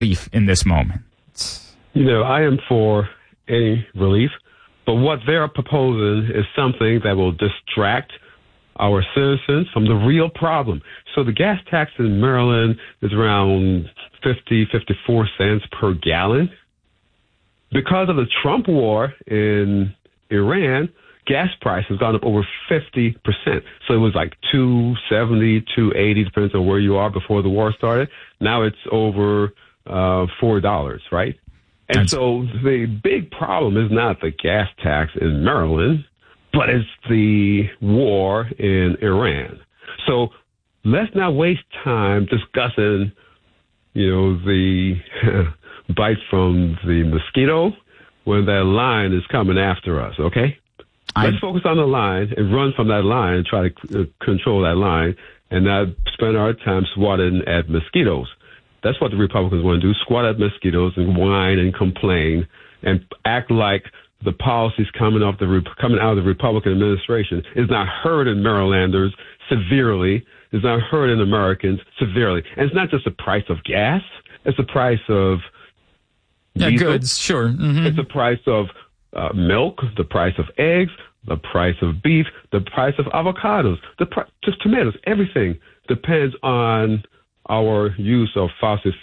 relief in this moment? I am for any relief, but what they're proposing is something that will distract our citizens from the real problem. So the gas tax in Maryland is around 54 cents per gallon. Because of the Trump war in Iran, gas price has gone up over 50%. So it was like $2.70, $2.80, depends on where you are before the war started. Now it's over $4, right? And so the big problem is not the gas tax in Maryland, but it's the war in Iran. So let's not waste time discussing, the bite from the mosquito when that lion is coming after us, okay? Let's focus on the line and run from that line and try to control that line and not spend our time swatting at mosquitoes. That's what the Republicans want to do, squat at mosquitoes and whine and complain and act like the policies coming out of the Republican administration is not hurting Marylanders severely, is not hurting Americans severely. And it's not just the price of gas, it's the price of diesel. Goods, sure. Mm-hmm. It's the price of milk, the price of eggs, the price of beef, the price of avocados, just tomatoes. Everything depends on our use of fossil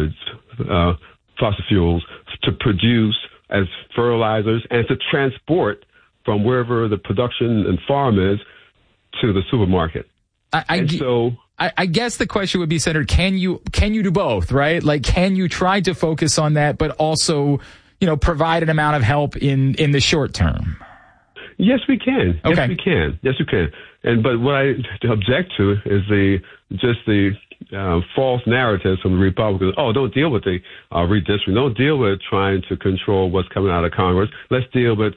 fuels to produce as fertilizers and to transport from wherever the production and farm is to the supermarket. I guess the question would be, Senator, can you do both, right? Like, can you try to focus on that, but also, provide an amount of help in the short term? Yes, we can. Okay. Yes, we can. But what I object to is the false narratives from the Republicans. Oh, don't deal with the redistricting. Don't deal with trying to control what's coming out of Congress. Let's deal with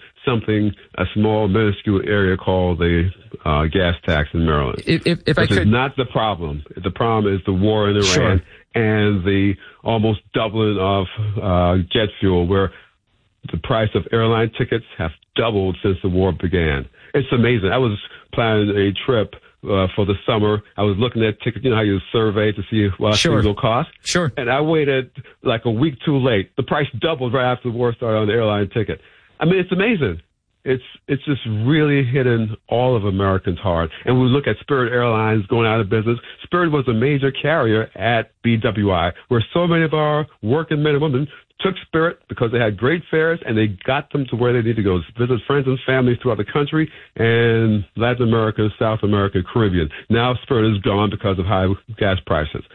a small, minuscule area called the gas tax in Maryland. If I could, is not the problem. The problem is the war in Iran. Sure. And the almost doubling of jet fuel, where the price of airline tickets have doubled since the war began. It's amazing. I was planning a trip for the summer. I was looking at tickets, how you survey to see what things will cost. Sure. And I waited like a week too late. The price doubled right after the war started on the airline ticket. I mean, it's amazing. It's just really hitting all of Americans hard. And we look at Spirit Airlines going out of business. Spirit was a major carrier at BWI, where so many of our working men and women took Spirit because they had great fares and they got them to where they need to go, visit friends and family throughout the country and Latin America, South America, Caribbean. Now Spirit is gone because of high gas prices.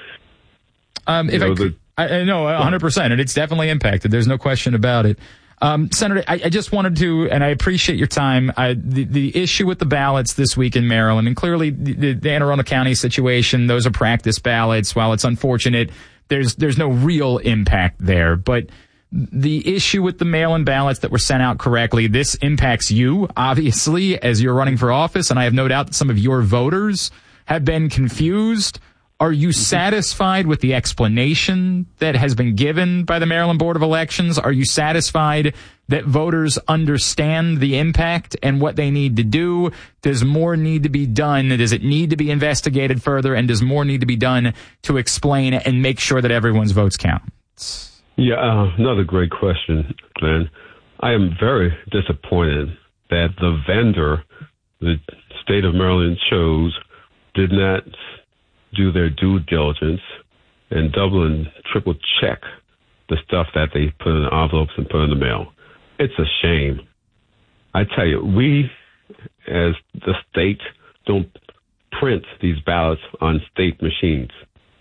I know 100%, and it's definitely impacted. There's no question about it. Senator, I just wanted to, and I appreciate your time. The issue with the ballots this week in Maryland, and clearly the Anne Arundel County situation, those are practice ballots. While it's unfortunate, there's no real impact there. But the issue with the mail-in ballots that were sent out correctly, this impacts you, obviously, as you're running for office, and I have no doubt that some of your voters have been confused. Are you satisfied with the explanation that has been given by the Maryland Board of Elections? Are you satisfied that voters understand the impact and what they need to do? Does more need to be done? Does it need to be investigated further? And does more need to be done to explain and make sure that everyone's votes count? Yeah, another great question, Glenn. I am very disappointed that the vendor the state of Maryland chose did not do their due diligence and double and triple check the stuff that they put in envelopes and put in the mail. It's a shame. I tell you, we as the state don't print these ballots on state machines.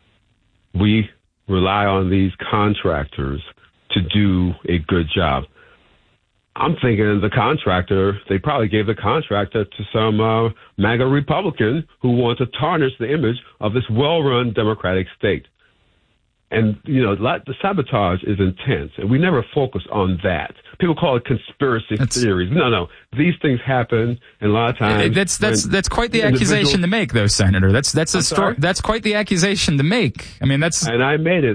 We rely on these contractors to do a good job. I'm thinking they probably gave the contractor to some MAGA Republican who wants to tarnish the image of this well-run Democratic state. And, the sabotage is intense, and we never focus on that. People call it conspiracy theories. No. These things happen, and a lot of times... That's quite the accusation to make, though, Senator. That's quite the accusation to make. I mean, that's... And I made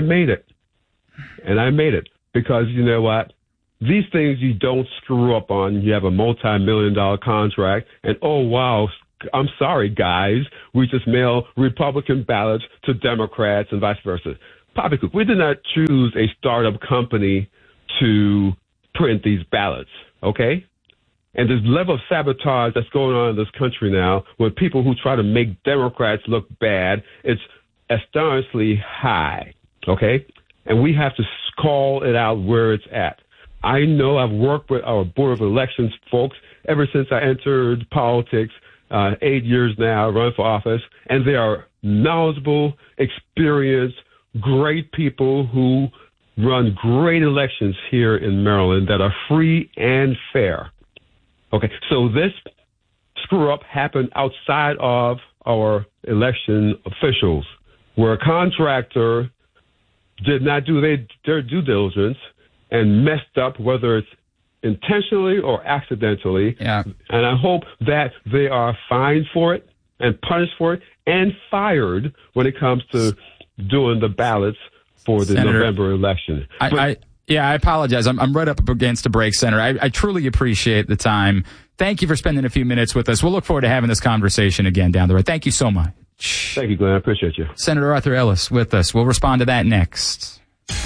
it. Because, you know what? These things you don't screw up on. You have a multi-million-dollar contract, and oh, wow, I'm sorry, guys. We just mail Republican ballots to Democrats and vice versa. poppycook. We did not choose a startup company to print these ballots, okay? And this level of sabotage that's going on in this country now, with people who try to make Democrats look bad, it's astonishingly high, okay? And we have to call it out where it's at. I know I've worked with our Board of Elections folks ever since I entered politics, 8 years now, run for office, and they are knowledgeable, experienced, great people who run great elections here in Maryland that are free and fair. Okay, so this screw-up happened outside of our election officials, where a contractor did not do their due diligence and messed up, whether it's intentionally or accidentally. Yeah. And I hope that they are fined for it and punished for it and fired when it comes to doing the ballots for the Senator, November election. I apologize. I'm right up against a break, Senator. I truly appreciate the time. Thank you for spending a few minutes with us. We'll look forward to having this conversation again down the road. Thank you so much. Thank you, Glenn. I appreciate you. Senator Arthur Ellis with us. We'll respond to that next.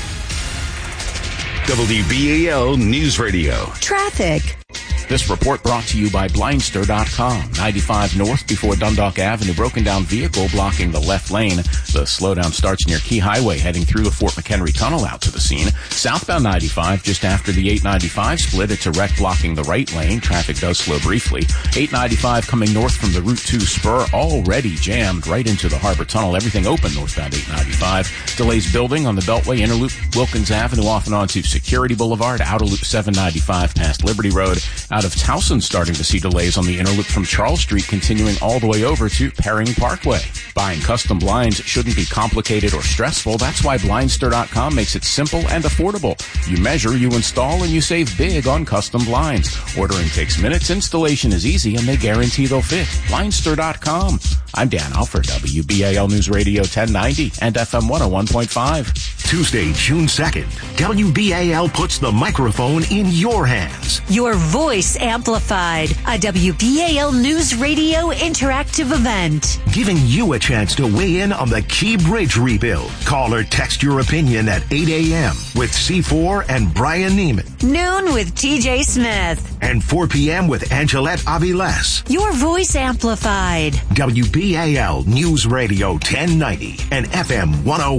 WBAL News Radio. Traffic. This report brought to you by Blindster.com. 95 north before Dundalk Avenue, broken down vehicle blocking the left lane. The slowdown starts near Key Highway, heading through the Fort McHenry Tunnel out to the scene. Southbound 95, just after the 895 split, it's a wreck blocking the right lane. Traffic does slow briefly. 895 coming north from the Route 2 spur, already jammed right into the Harbor Tunnel. Everything open northbound 895. Delays building on the Beltway, Interloop, Wilkins Avenue, off and on to Security Boulevard, Outer Loop 795 past Liberty Road. Out of Towson, starting to see delays on the Interloop from Charles Street, continuing all the way over to Perring Parkway. Buying custom blinds shouldn't be complicated or stressful. That's why Blindster.com makes it simple and affordable. You measure, you install, and you save big on custom blinds. Ordering takes minutes, installation is easy, and they guarantee they'll fit. Blindster.com. I'm Dan Alford, WBAL News Radio 1090 and FM 101.5. Tuesday, June 2nd, WBAL puts the microphone in your hands. Your voice amplified. A WBAL News Radio interactive event. Giving you a chance to weigh in on the Key Bridge rebuild. Call or text your opinion at 8 a.m. with C4 and Brian Neiman. Noon with TJ Smith. And 4 p.m. with Angelette Aviles. Your voice amplified. WBAL News Radio 1090 and FM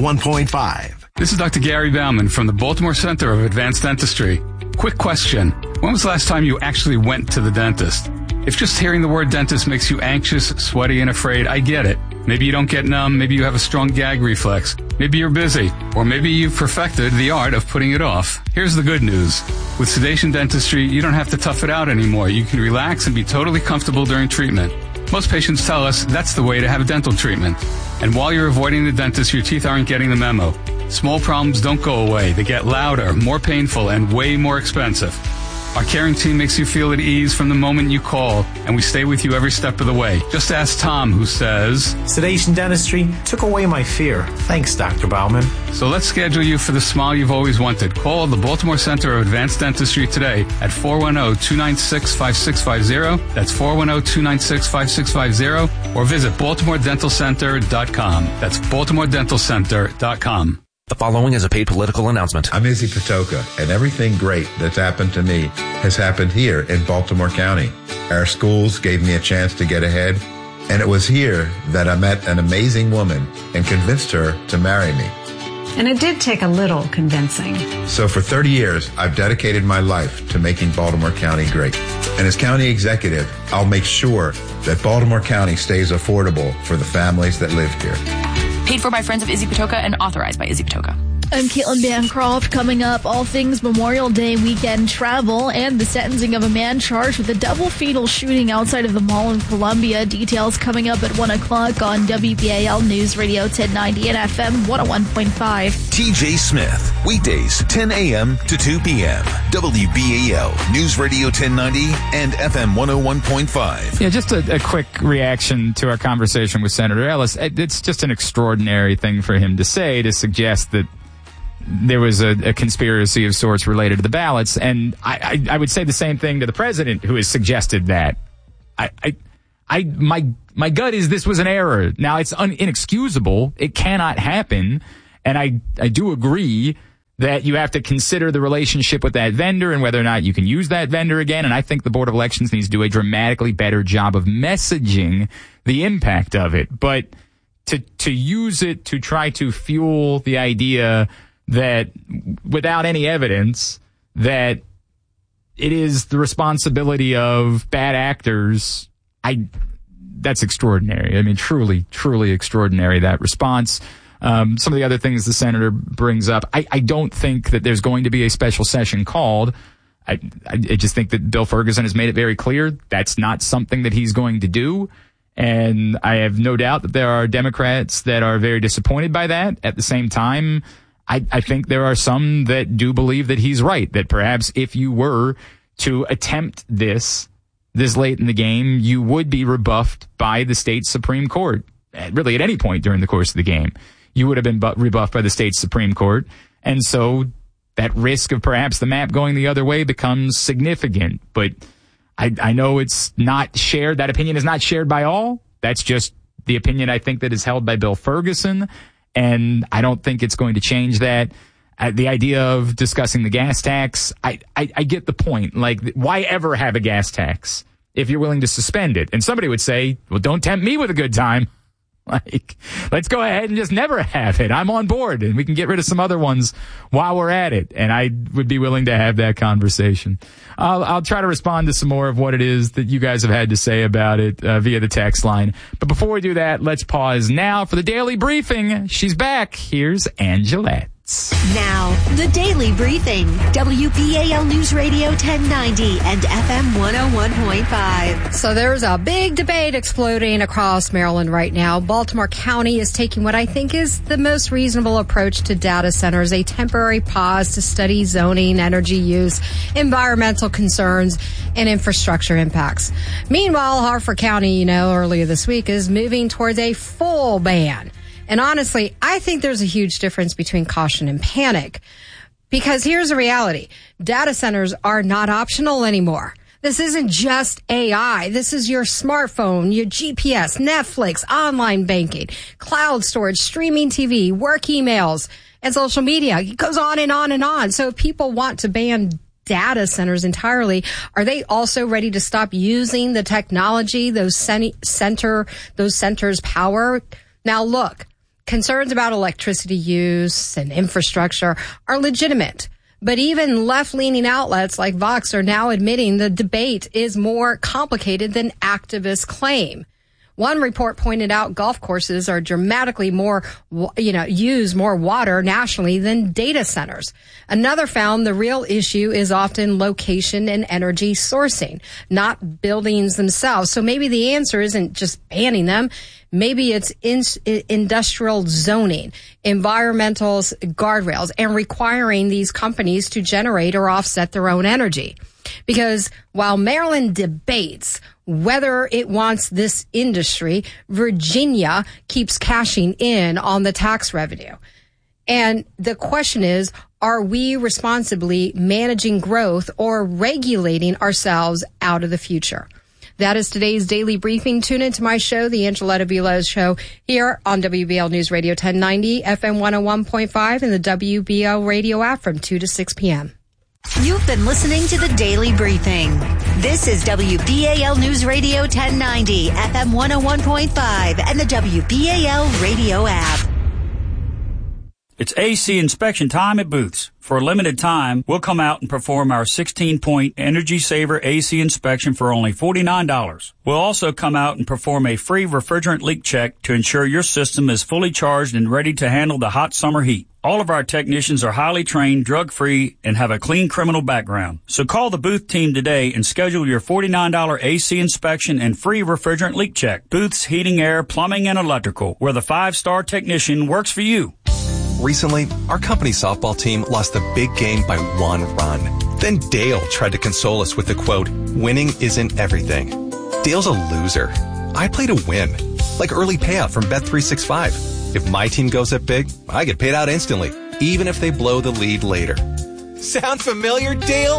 101.5. This is Dr. Gary Bauman from the Baltimore Center of Advanced Dentistry. Quick question. When was the last time you actually went to the dentist? If just hearing the word dentist makes you anxious, sweaty, and afraid, I get it. Maybe you don't get numb, maybe you have a strong gag reflex, maybe you're busy, or maybe you've perfected the art of putting it off. Here's the good news. With sedation dentistry, you don't have to tough it out anymore. You can relax and be totally comfortable during treatment. Most patients tell us that's the way to have dental treatment. And while you're avoiding the dentist, your teeth aren't getting the memo. Small problems don't go away. They get louder, more painful, and way more expensive. Our caring team makes you feel at ease from the moment you call, and we stay with you every step of the way. Just ask Tom, who says, sedation dentistry took away my fear. Thanks, Dr. Bauman. So let's schedule you for the smile you've always wanted. Call the Baltimore Center of Advanced Dentistry today at 410-296-5650. That's 410-296-5650. Or visit BaltimoreDentalCenter.com. That's BaltimoreDentalCenter.com. The following is a paid political announcement. I'm Izzy Patoka, and everything great that's happened to me has happened here in Baltimore County. Our schools gave me a chance to get ahead, and it was here that I met an amazing woman and convinced her to marry me. And it did take a little convincing. So for 30 years, I've dedicated my life to making Baltimore County great. And as county executive, I'll make sure that Baltimore County stays affordable for the families that live here. Paid for by friends of Izzy Patoka and authorized by Izzy Patoka. I'm Caitlin Bancroft. Coming up, all things Memorial Day weekend travel and the sentencing of a man charged with a double fatal shooting outside of the mall in Columbia. Details coming up at 1 o'clock on WBAL News Radio 1090 and FM 101.5. TJ Smith, weekdays 10 a.m. to 2 p.m. WBAL News Radio 1090 and FM 101.5. Yeah, just a quick reaction to our conversation with Senator Ellis. It's just an extraordinary thing for him to say, to suggest that there was a conspiracy of sorts related to the ballots. And I would say the same thing to the president, who has suggested that. My gut is this was an error. Now, it's inexcusable. It cannot happen. And I do agree that you have to consider the relationship with that vendor and whether or not you can use that vendor again. And I think the Board of Elections needs to do a dramatically better job of messaging the impact of it. But to use it to try to fuel the idea that without any evidence that it is the responsibility of bad actors, that's extraordinary. I mean, truly, truly extraordinary, that response. Some of the other things the senator brings up, I don't think that there's going to be a special session called. I just think that Bill Ferguson has made it very clear that's not something that he's going to do. And I have no doubt that there are Democrats that are very disappointed by that. At the same time, I think there are some that do believe that he's right, that perhaps if you were to attempt this late in the game, you would be rebuffed by the state Supreme Court. Really, at any point during the course of the game, you would have been rebuffed by the state Supreme Court. And so that risk of perhaps the map going the other way becomes significant. But I know it's not shared. That opinion is not shared by all. That's just the opinion I think that is held by Bill Ferguson. And I don't think it's going to change that. The idea of discussing the gas tax, I get the point. Like, why ever have a gas tax if you're willing to suspend it? And somebody would say, well, don't tempt me with a good time. Like, let's go ahead and just never have it. I'm on board, and we can get rid of some other ones while we're at it. And I would be willing to have that conversation. I'll try to respond to some more of what it is that you guys have had to say about it via the text line. But before we do that, let's pause now for the Daily Briefing. She's back. Here's Angelette. Now, the Daily Briefing. WBAL News Radio 1090 and FM 101.5. So there's a big debate exploding across Maryland right now. Baltimore County is taking what I think is the most reasonable approach to data centers, a temporary pause to study zoning, energy use, environmental concerns, and infrastructure impacts. Meanwhile, Harford County, earlier this week is moving towards a full ban. And honestly, I think there's a huge difference between caution and panic. Because here's the reality. Data centers are not optional anymore. This isn't just AI. This is your smartphone, your GPS, Netflix, online banking, cloud storage, streaming TV, work emails, and social media. It goes on and on and on. So if people want to ban data centers entirely, are they also ready to stop using the technology, those centers' power? Now look, concerns about electricity use and infrastructure are legitimate, but even left-leaning outlets like Vox are now admitting the debate is more complicated than activists claim. One report pointed out golf courses are dramatically use more water nationally than data centers. Another found the real issue is often location and energy sourcing, not buildings themselves. So maybe the answer isn't just banning them. Maybe it's industrial zoning, environmental guardrails, and requiring these companies to generate or offset their own energy. Because while Maryland debates whether it wants this industry, Virginia keeps cashing in on the tax revenue. And the question is, are we responsibly managing growth or regulating ourselves out of the future? That is today's Daily Briefing. Tune into my show, The Angeletta Vilez Show, here on WBL News Radio 1090, FM 101.5, and the WBL radio app from 2 to 6 p.m. You've been listening to the Daily Briefing. This is WBAL News Radio 1090, FM 101.5, and the WBAL radio app. It's AC inspection time at Booth's. For a limited time, we'll come out and perform our 16-point Energy Saver AC inspection for only $49. We'll also come out and perform a free refrigerant leak check to ensure your system is fully charged and ready to handle the hot summer heat. All of our technicians are highly trained, drug-free, and have a clean criminal background. So call the Booth team today and schedule your $49 AC inspection and free refrigerant leak check. Booth's Heating, Air, Plumbing, and Electrical, where the 5-star technician works for you. Recently, our company softball team lost a big game by 1 run. Then Dale tried to console us with the quote, "Winning isn't everything." Dale's a loser. I play to win, like early payout from Bet365. If my team goes up big, I get paid out instantly, even if they blow the lead later. Sound familiar, Dale?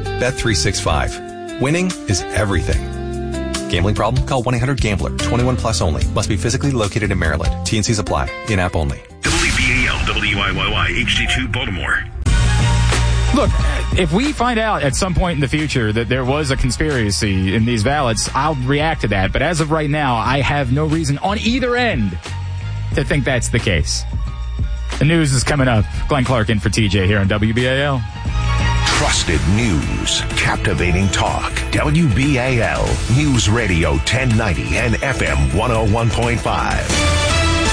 Bet365. Winning is everything. Gambling problem? Call 1-800-GAMBLER. 21 plus only. Must be physically located in Maryland. T&Cs apply. In-app only. WBAL by HD2 Baltimore. Look, if we find out at some point in the future that there was a conspiracy in these ballots, I'll react to that. But as of right now, I have no reason on either end to think that's the case. The news is coming up. Glenn Clark in for TJ here on WBAL. Trusted news, captivating talk. WBAL News Radio 1090 and FM 101.5.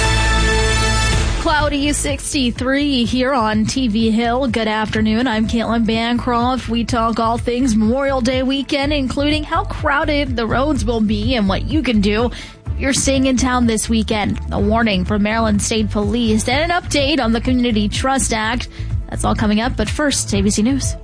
Cloudy 63 here on TV Hill. Good afternoon. I'm Caitlin Bancroft. We talk all things Memorial Day weekend, including how crowded the roads will be and what you can do if you're staying in town this weekend. A warning from Maryland State Police and an update on the Community Trust Act. That's all coming up, but first, ABC News.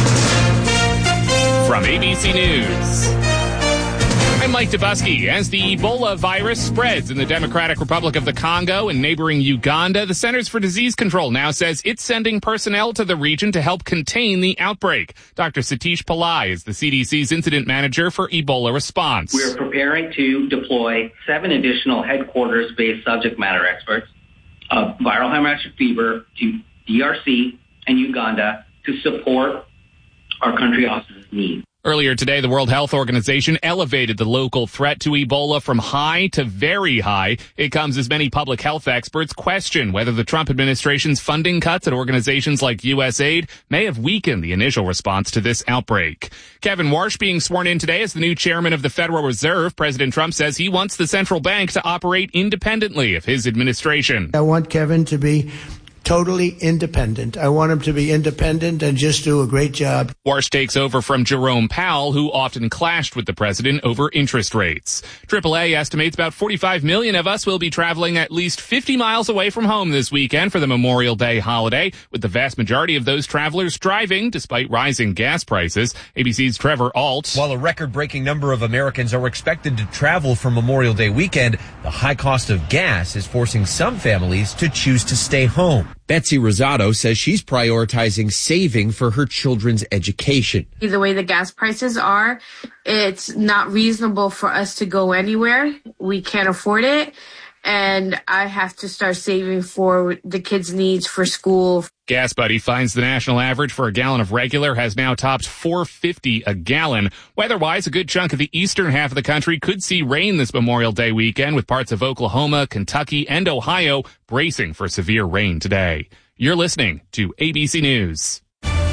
From ABC News, I'm Mike Dubusky. As the Ebola virus spreads in the Democratic Republic of the Congo and neighboring Uganda, the Centers for Disease Control now says it's sending personnel to the region to help contain the outbreak. Dr. Satish Pillai is the CDC's incident manager for Ebola response. We're preparing to deploy 7 additional headquarters-based subject matter experts of viral hemorrhagic fever to DRC and Uganda to support our country office's needs. Earlier today, the World Health Organization elevated the local threat to Ebola from high to very high. It comes as many public health experts question whether the Trump administration's funding cuts at organizations like USAID may have weakened the initial response to this outbreak. Kevin Warsh being sworn in today as the new chairman of the Federal Reserve. President Trump says he wants the central bank to operate independently of his administration. I want Kevin to be totally independent. I want him to be independent and just do a great job. Warsh takes over from Jerome Powell, who often clashed with the president over interest rates. AAA estimates about 45 million of us will be traveling at least 50 miles away from home this weekend for the Memorial Day holiday, with the vast majority of those travelers driving despite rising gas prices. ABC's Trevor Alt. While a record-breaking number of Americans are expected to travel for Memorial Day weekend, the high cost of gas is forcing some families to choose to stay home. Betsy Rosado says she's prioritizing saving for her children's education. The way the gas prices are, it's not reasonable for us to go anywhere. We can't afford it. And I have to start saving for the kids' needs for school. Gas Buddy finds the national average for a gallon of regular has now topped $4.50 a gallon. Weather-wise, a good chunk of the eastern half of the country could see rain this Memorial Day weekend, with parts of Oklahoma, Kentucky, and Ohio bracing for severe rain today. You're listening to ABC News.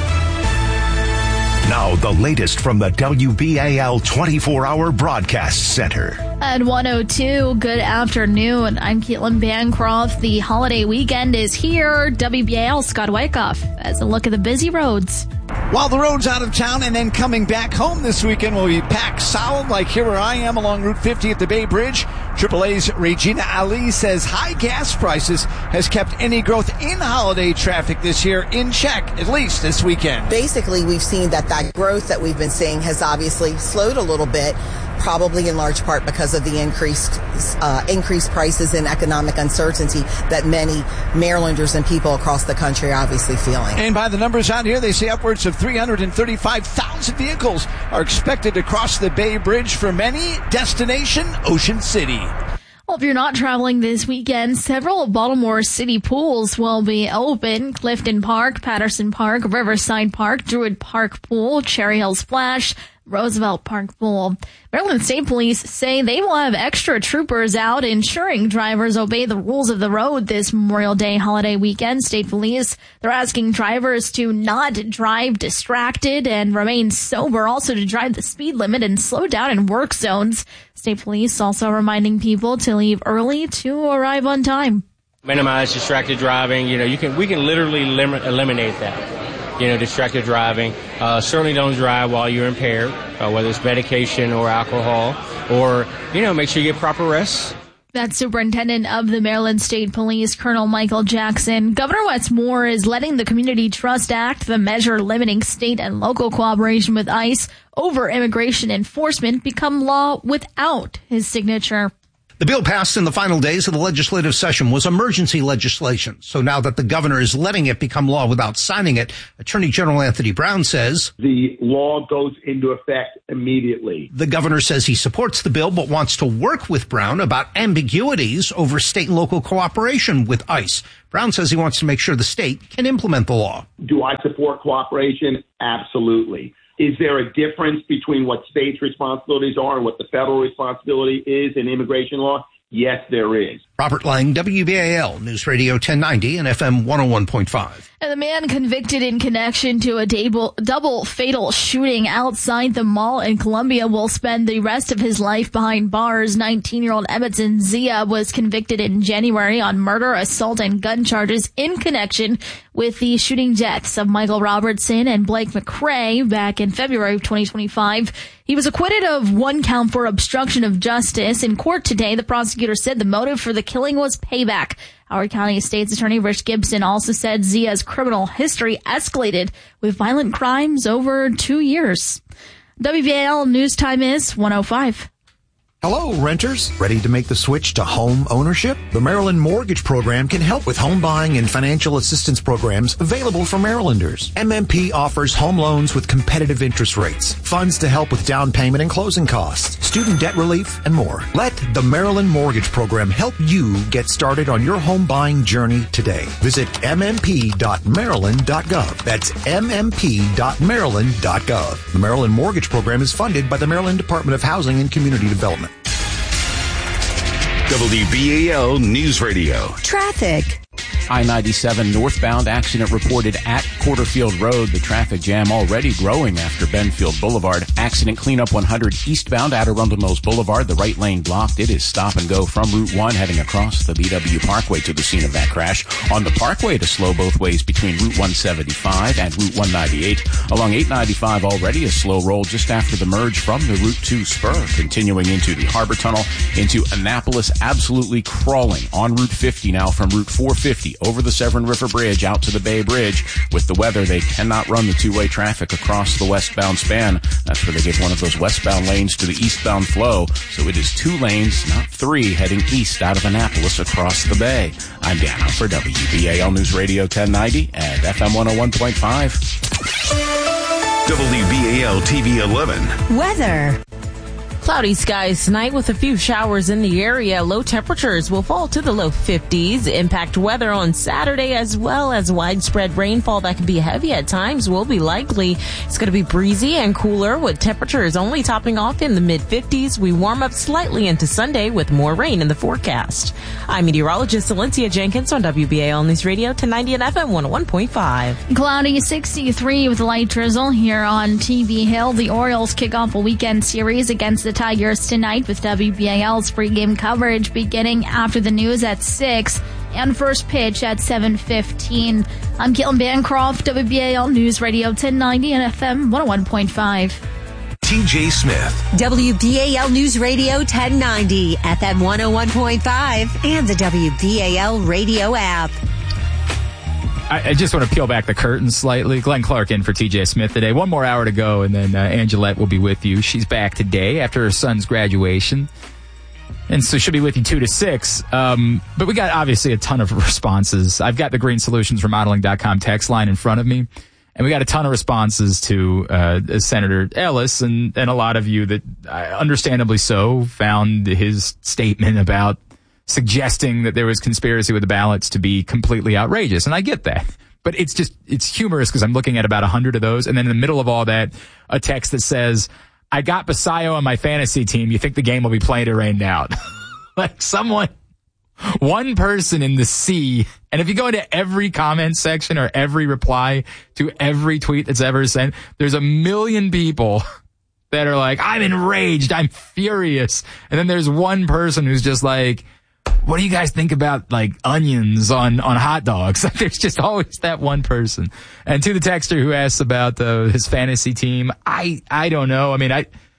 Now, the latest from the WBAL 24-hour broadcast center. At 102, good afternoon. I'm Caitlin Bancroft. The holiday weekend is here. WBAL Scott Wyckoff has a look at the busy roads. While the roads out of town and then coming back home this weekend will be packed solid, like here where I am along Route 50 at the Bay Bridge. AAA's Regina Ali says high gas prices has kept any growth in holiday traffic this year in check, at least this weekend. Basically, we've seen that growth that we've been seeing has obviously slowed a little bit, probably in large part because of the increased prices and economic uncertainty that many Marylanders and people across the country are obviously feeling. And by the numbers out here, they say upwards of 335,000 vehicles are expected to cross the Bay Bridge for many, destination Ocean City. Well, if you're not traveling this weekend, several Baltimore City pools will be open. Clifton Park, Patterson Park, Riverside Park, Druid Park Pool, Cherry Hill Splash, Roosevelt Park Pool. Maryland State Police say they will have extra troopers out ensuring drivers obey the rules of the road this Memorial Day holiday weekend. State Police, they're asking drivers to not drive distracted and remain sober, also to drive the speed limit and slow down in work zones. State Police also reminding people to leave early to arrive on time. Minimize distracted driving. We can literally eliminate that. Distracted driving. Certainly don't drive while you're impaired, whether it's medication or alcohol, or, make sure you get proper rest. That's Superintendent of the Maryland State Police, Colonel Michael Jackson. Governor Wes Moore is letting the Community Trust Act, the measure limiting state and local cooperation with ICE over immigration enforcement, become law without his signature. The bill passed in the final days of the legislative session was emergency legislation. So now that the governor is letting it become law without signing it, Attorney General Anthony Brown says the law goes into effect immediately. The governor says he supports the bill, but wants to work with Brown about ambiguities over state and local cooperation with ICE. Brown says he wants to make sure the state can implement the law. Do I support cooperation? Absolutely. Is there a difference between what states' responsibilities are and what the federal responsibility is in immigration law? Yes, there is. Robert Lang, WBAL News Radio 1090 and FM 101.5. And the man convicted in connection to a double fatal shooting outside the mall in Columbia will spend the rest of his life behind bars. 19-year-old Emerson Zia was convicted in January on murder, assault, and gun charges in connection with the shooting deaths of Michael Robertson and Blake McRae back in February of 2025. He was acquitted of one count for obstruction of justice. In court today, the prosecutor said the motive for the killing was payback. Howard County State's Attorney Rich Gibson also said Zia's criminal history escalated with violent crimes over 2 years. WBAL news time is 1:05. Hello, renters. Ready to make the switch to home ownership? The Maryland Mortgage Program can help with home buying and financial assistance programs available for Marylanders. MMP offers home loans with competitive interest rates, funds to help with down payment and closing costs, student debt relief, and more. Let the Maryland Mortgage Program help you get started on your home buying journey today. Visit mmp.maryland.gov. That's mmp.maryland.gov. The Maryland Mortgage Program is funded by the Maryland Department of Housing and Community Development. WBAL News Radio. Traffic. I-97 northbound accident reported at Porterfield Road. The traffic jam already growing after Benfield Boulevard. Accident cleanup 100 eastbound at Arundel Mills Boulevard. The right lane blocked. It is stop and go from Route 1 heading across the BW Parkway to the scene of that crash. On the Parkway to slow both ways between Route 175 and Route 198. Along 895 already a slow roll just after the merge from the Route 2 spur. Continuing into the Harbor Tunnel into Annapolis, absolutely crawling on Route 50 now from Route 450 over the Severn River Bridge out to the Bay Bridge. With the weather, they cannot run the two-way traffic across the westbound span. That's where they give one of those westbound lanes to the eastbound flow. So it is 2 lanes, not 3, heading east out of Annapolis across the bay. I'm Dan for WBAL News Radio 1090 and FM 101.5. WBAL TV 11. Weather. Cloudy skies tonight with a few showers in the area. Low temperatures will fall to the low 50s. Impact weather on Saturday as well as widespread rainfall that can be heavy at times will be likely. It's going to be breezy and cooler with temperatures only topping off in the mid 50s. We warm up slightly into Sunday with more rain in the forecast. I'm meteorologist Valencia Jenkins on WBAL News Radio 1090 and FM 101.5. Cloudy 63 with light drizzle here on TV Hill. The Orioles kick off a weekend series against the Tigers tonight with WBAL's pregame coverage beginning after the news at 6 and first pitch at 7:15. I'm Caitlin Bancroft, WBAL News Radio 1090 and FM 101.5. TJ Smith. WBAL News Radio 1090, FM 101.5, and the WBAL radio app. I just want to peel back the curtain slightly. Glenn Clark in for TJ Smith today. One more hour to go, and then Angelette will be with you. She's back today after her son's graduation. And so she'll be with you 2 to 6. But we got obviously a ton of responses. I've got the greensolutionsremodeling.com text line in front of me. And we got a ton of responses to Senator Ellis, and a lot of you that, understandably so, found his statement about suggesting that there was conspiracy with the ballots to be completely outrageous. And I get that. But it's humorous because I'm looking at about 100 of those. And then in the middle of all that, a text that says, I got Basayo on my fantasy team. You think the game will be played or rained out? Like one person in the sea. And if you go into every comment section or every reply to every tweet that's ever sent, there's 1 million people that are like, I'm enraged. I'm furious. And then there's one person who's just like, what do you guys think about like onions on hot dogs? There's just always that one person. And to the texter who asks about his fantasy team, I don't know. I mean,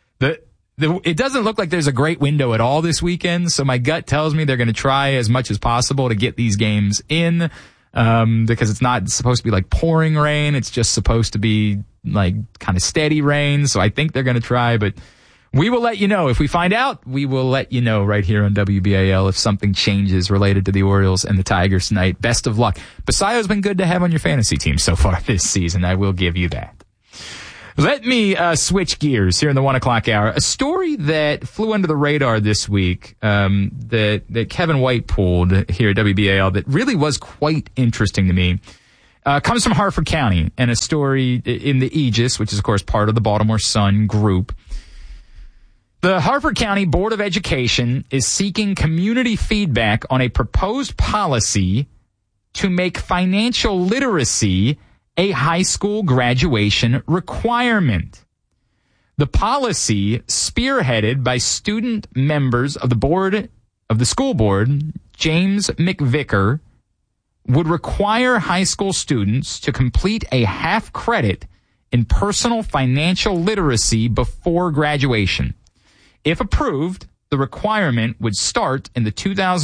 it doesn't look like there's a great window at all this weekend. So my gut tells me they're going to try as much as possible to get these games in, because it's not supposed to be like pouring rain. It's just supposed to be like kind of steady rain. So I think they're going to try, but We will let you know. If we find out, we will let you know right here on WBAL if something changes related to the Orioles and the Tigers tonight. Best of luck. Basayo's been good to have on your fantasy team so far this season. I will give you that. Let me switch gears here in the 1 o'clock hour. A story that flew under the radar this week that Kevin White pulled here at WBAL that really was quite interesting to me comes from Harford County, and a story in the Aegis, which is, of course, part of the Baltimore Sun group. The Harford County Board of Education is seeking community feedback on a proposed policy to make financial literacy a high school graduation requirement. The policy, spearheaded by student members of the school board, James McVicker, would require high school students to complete a half credit in personal financial literacy before graduation. If approved, the requirement would start in the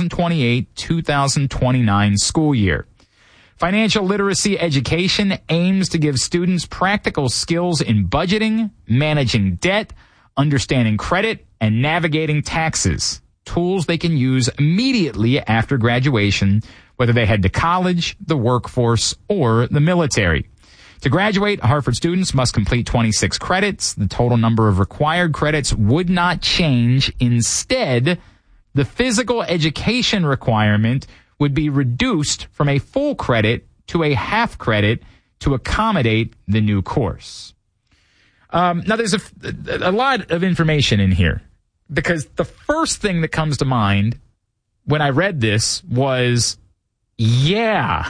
2028-2029 school year. Financial literacy education aims to give students practical skills in budgeting, managing debt, understanding credit, and navigating taxes, tools they can use immediately after graduation, whether they head to college, the workforce, or the military. To graduate, Harford students must complete 26 credits. The total number of required credits would not change. Instead, the physical education requirement would be reduced from a full credit to a half credit to accommodate the new course. Now, there's a lot of information in here, because the first thing that comes to mind when I read this was, yeah,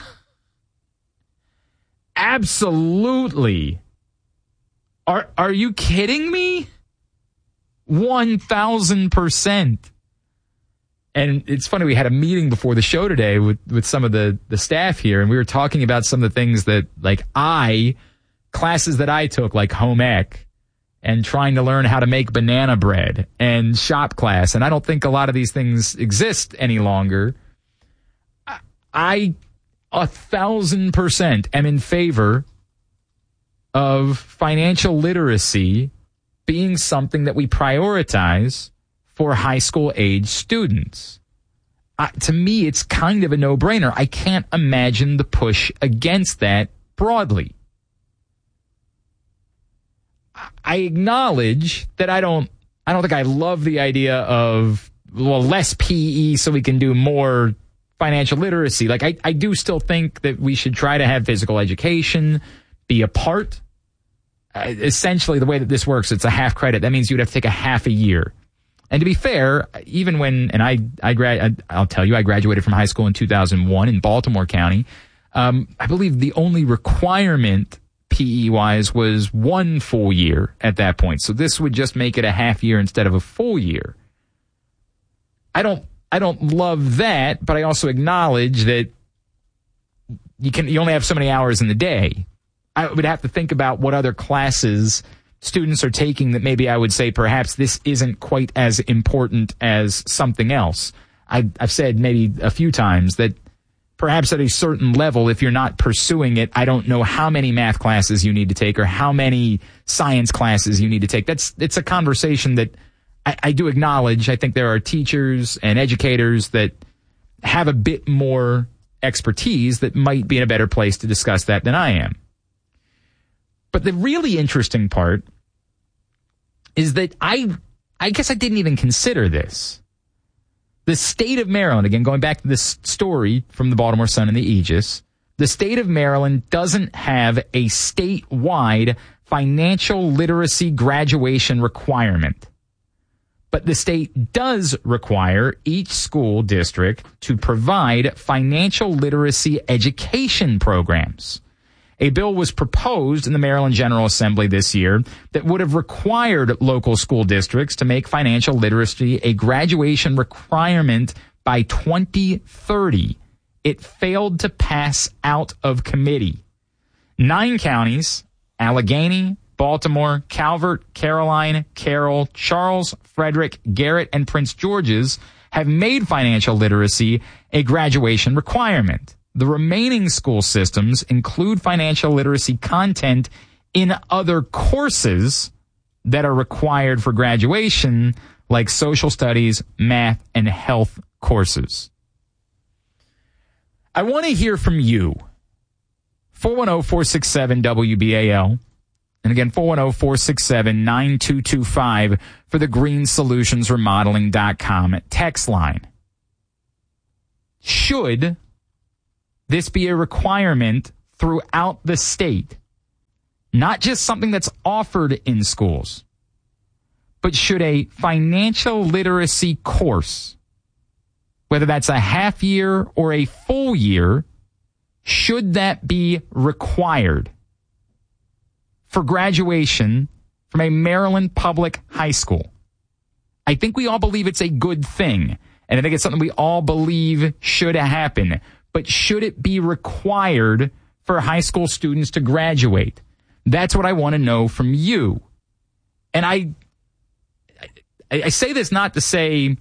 absolutely. Are you kidding me? 1,000%. And it's funny, we had a meeting before the show today with some of the staff here, and we were talking about some of the things that, like, classes that I took, like home ec, and trying to learn how to make banana bread, and shop class. And I don't think a lot of these things exist any longer. I 1,000% am in favor of financial literacy being something that we prioritize for high school age students. To me, it's kind of a no-brainer. I can't imagine the push against that broadly. I acknowledge that I don't think I love the idea of, well, less PE so we can do more financial literacy. Like, I do still think that we should try to have physical education be a part. Essentially, the way that this works, it's a half credit. That means you'd have to take a half a year. And to be fair, even when, and I'll tell you, I graduated from high school in 2001 in Baltimore County. I believe the only requirement PE-wise was 1 full year at that point. So this would just make it a half year instead of a full year. I don't love that, but I also acknowledge that you only have so many hours in the day. I would have to think about what other classes students are taking that maybe I would say perhaps this isn't quite as important as something else. I've said maybe a few times that perhaps at a certain level, if you're not pursuing it, I don't know how many math classes you need to take or how many science classes you need to take. It's a conversation that I do acknowledge. I think there are teachers and educators that have a bit more expertise that might be in a better place to discuss that than I am. But the really interesting part is that I guess I didn't even consider this. The state of Maryland, again, going back to this story from the Baltimore Sun and the Aegis, the state of Maryland doesn't have a statewide financial literacy graduation requirement. But the state does require each school district to provide financial literacy education programs. A bill was proposed in the Maryland General Assembly this year that would have required local school districts to make financial literacy a graduation requirement by 2030. It failed to pass out of committee. 9 counties, Allegheny, Baltimore, Calvert, Caroline, Carroll, Charles, Frederick, Garrett, and Prince George's have made financial literacy a graduation requirement. The remaining school systems include financial literacy content in other courses that are required for graduation, like social studies, math, and health courses. I want to hear from you. 410-467-WBAL. And again, 410-467-9225 for the greensolutionsremodeling.com text line. Should this be a requirement throughout the state? Not just something that's offered in schools, but should a financial literacy course, whether that's a half year or a full year, should that be required for graduation from a Maryland public high school? I think we all believe it's a good thing, and I think it's something we all believe should happen. But should it be required for high school students to graduate? That's what I want to know from you. And I say this not to say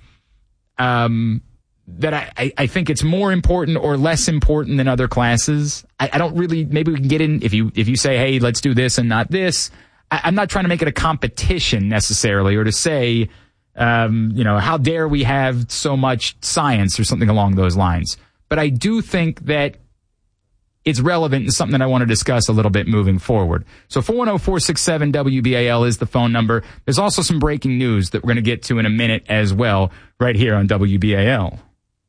that I think it's more important or less important than other classes. I don't really, maybe we can get in, if you say, hey, let's do this and not this. I'm not trying to make it a competition necessarily, or to say, how dare we have so much science or something along those lines. But I do think that it's relevant and something that I want to discuss a little bit moving forward. So 410-467-WBAL is the phone number. There's also some breaking news that we're going to get to in a minute as well, right here on WBAL.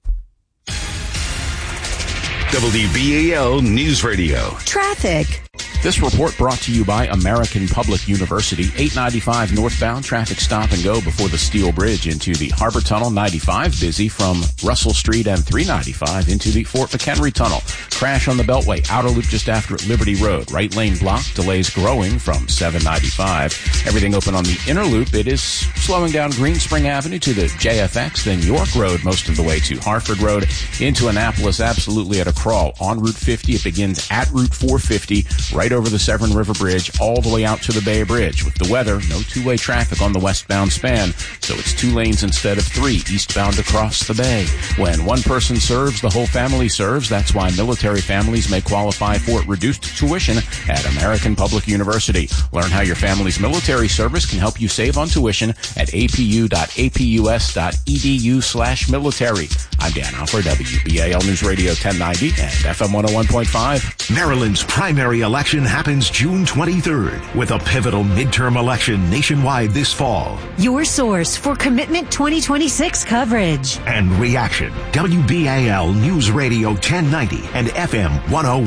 WBAL News Radio. Traffic. This report brought to you by American Public University. 895 northbound, traffic stop and go before the Steel Bridge into the Harbor Tunnel. 95 busy from Russell Street and 395 into the Fort McHenry Tunnel. Crash on the Beltway, outer loop just after Liberty Road. Right lane blocked, delays growing from 795. Everything open on the inner loop. It is slowing down Green Spring Avenue to the JFX, then York Road most of the way to Hartford Road. Into Annapolis, absolutely at a crawl. On Route 50, it begins at Route 450, right over the Severn River Bridge, all the way out to the Bay Bridge. With the weather, no two-way traffic on the westbound span, so it's 2 lanes instead of 3, eastbound across the bay. When one person serves, the whole family serves. That's why military families may qualify for reduced tuition at American Public University. Learn how your family's military service can help you save on tuition at apu.apus.edu/military. I'm Dan Alford, WBAL News Radio 1090 and FM 101.5. Maryland's primary election happens June 23rd with a pivotal midterm election nationwide this fall. Your source for Commitment 2026 coverage and reaction. WBAL News Radio 1090 and FM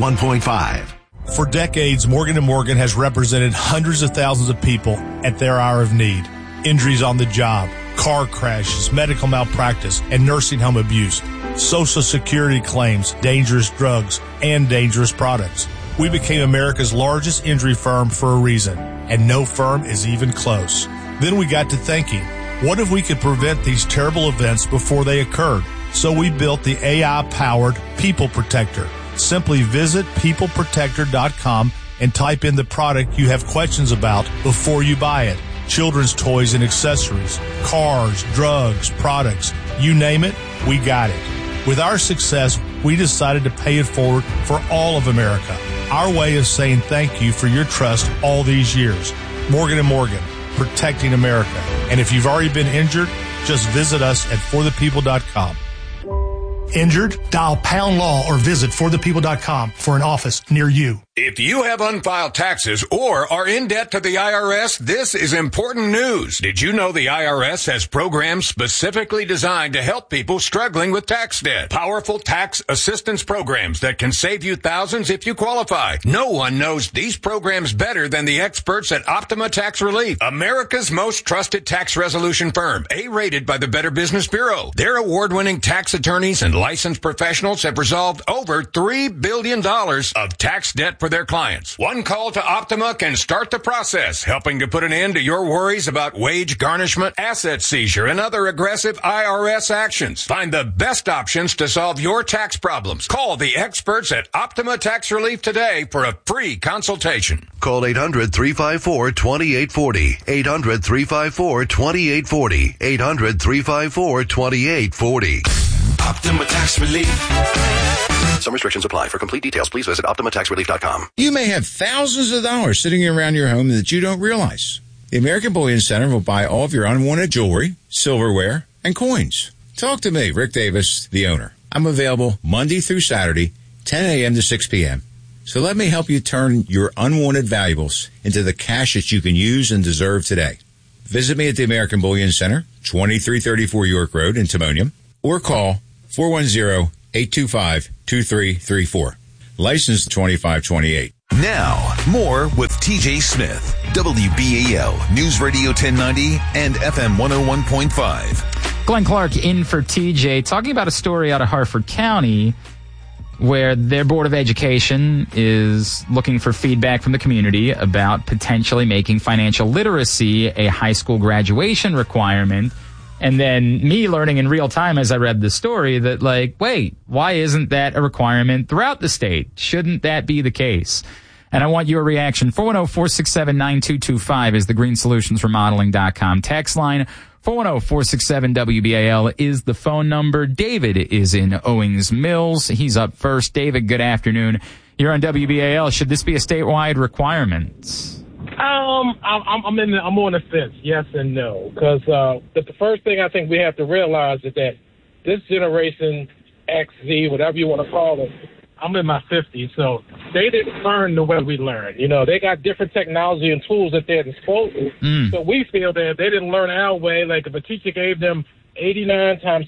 101.5. For decades, Morgan & Morgan has represented hundreds of thousands of people at their hour of need. Injuries on the job, car crashes, medical malpractice, and nursing home abuse, Social Security claims, dangerous drugs, and dangerous products. We became America's largest injury firm for a reason, and no firm is even close. Then we got to thinking, what if we could prevent these terrible events before they occurred? So we built the AI-powered People Protector. Simply visit peopleprotector.com and type in the product you have questions about before you buy it. Children's toys and accessories, cars, drugs, products, you name it, we got it. With our success, we decided to pay it forward for all of America. Our way of saying thank you for your trust all these years. Morgan & Morgan, protecting America. And if you've already been injured, just visit us at forthepeople.com. Injured? Dial pound law or visit forthepeople.com for an office near you. If you have unfiled taxes or are in debt to the IRS, this is important news. Did you know the IRS has programs specifically designed to help people struggling with tax debt? Powerful tax assistance programs that can save you thousands if you qualify. No one knows these programs better than the experts at Optima Tax Relief, America's most trusted tax resolution firm, A-rated by the Better Business Bureau. Their award-winning tax attorneys and licensed professionals have resolved over $3 billion of tax debt for their clients. One call to Optima can start the process, helping to put an end to your worries about wage garnishment, asset seizure, and other aggressive IRS actions. Find the best options to solve your tax problems. Call the experts at Optima Tax Relief today for a free consultation. Call 800-354-2840. 800-354-2840. 800-354-2840. Optima Tax Relief. Some restrictions apply. For complete details, please visit OptimaTaxRelief.com. You may have thousands of dollars sitting around your home that you don't realize. The American Bullion Center will buy all of your unwanted jewelry, silverware, and coins. Talk to me, Rick Davis, the owner. I'm available Monday through Saturday, 10 a.m. to 6 p.m. So let me help you turn your unwanted valuables into the cash that you can use and deserve today. Visit me at the American Bullion Center, 2334 York Road in Timonium, or call 410-825-2334. Licensed 2528. Now, more with TJ Smith, WBAL News Radio 1090 and FM 101.5. Glenn Clark in for TJ, talking about a story out of Harford County where their Board of Education is looking for feedback from the community about potentially making financial literacy a high school graduation requirement. And then me learning in real time as I read the story that, like, wait, why isn't that a requirement throughout the state? Shouldn't that be the case? And I want your reaction. 410-467-9225 is the greensolutions-remodeling.com text line. 410-467-WBAL is the phone number. David is in Owings Mills. He's up first. David, good afternoon. You're on WBAL. Should this be a statewide requirement? I'm on the fence, yes and no. Because the first thing I think we have to realize is that this generation, X, Z, whatever you want to call it, I'm in my 50s, so they didn't learn the way we learned. You know, they got different technology and tools at their disposal. So we feel that they didn't learn our way. Like if a teacher gave them 89 times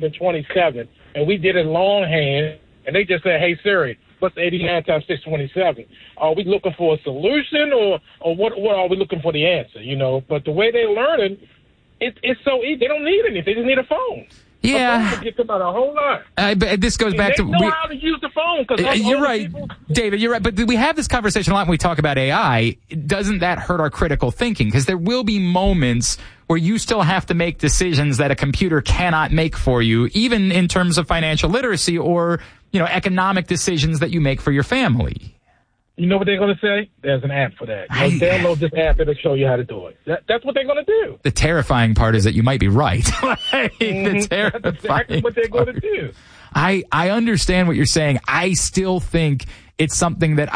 627, and we did it longhand, and they just said, hey, Siri, what's 89 times 627? Are we looking for a solution, or what are we looking for the answer, you know? But the way they learn it, it's so easy. They don't need anything. They just need a phone. Yeah. Get them out a whole lot. This goes back to... They know how to use the phone. You're right, David, you're right. But we have this conversation a lot when we talk about AI. Doesn't that hurt our critical thinking? Because there will be moments where you still have to make decisions that a computer cannot make for you, even in terms of financial literacy or, you know, economic decisions that you make for your family. You know what they're going to say? There's an app for that. Download this app. It'll show you how to do it. That's what they're going to do. The terrifying part is that you might be right. That's exactly what they're going to do. I understand what you're saying. I still think it's something that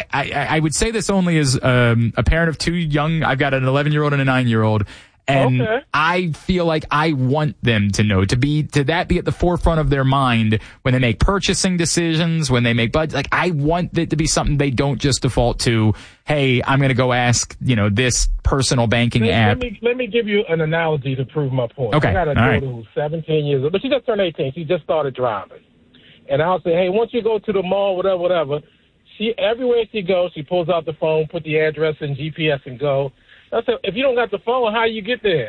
I would say this only as a parent of two young. I've got an 11-year-old and a 9-year-old. And I feel like I want them to know, to that be at the forefront of their mind when they make purchasing decisions, when they make budgets. Like, I want it to be something they don't just default to, hey, I'm going to go ask, you know, this personal banking app. Let me give you an analogy to prove my point. Okay. I got a daughter who's 17 years old, but she just turned 18. She just started driving. And I'll say, hey, once you go to the mall, whatever, everywhere she goes, she pulls out the phone, put the address in GPS and go. I said, if you don't got the phone, how you get there?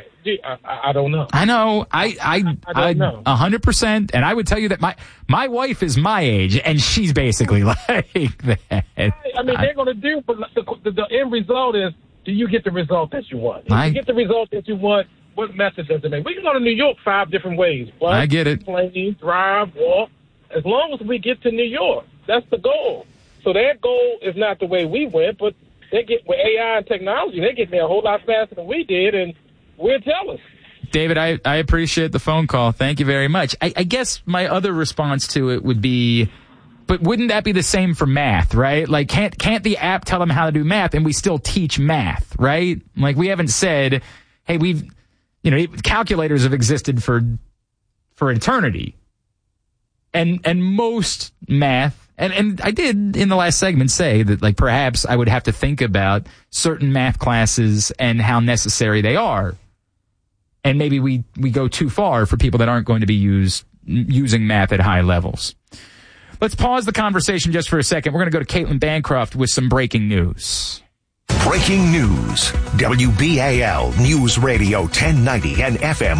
I don't know. I know. I don't know. 100%. And I would tell you that my wife is my age, and she's basically like that. I mean, they're going to do, but the end result is, do you get the result that you want? If you get the result that you want, what method does it make? We can go to New York 5 different ways. Bus, I get it. Plane, drive, walk. As long as we get to New York, that's the goal. So their goal is not the way we went, but they get with AI and technology, they get there a whole lot faster than we did, and we're jealous. David, I appreciate the phone call. Thank you very much. I guess my other response to it would be, but wouldn't that be the same for math, right? Like, can't the app tell them how to do math, and we still teach math, right? Like, we haven't said, hey, calculators have existed for eternity, and most math. And I did in the last segment say that, like, perhaps I would have to think about certain math classes and how necessary they are. And maybe we go too far for people that aren't going to be using math at high levels. Let's pause the conversation just for a second. We're going to go to Caitlin Bancroft with some breaking news. Breaking news. WBAL News Radio 1090 and FM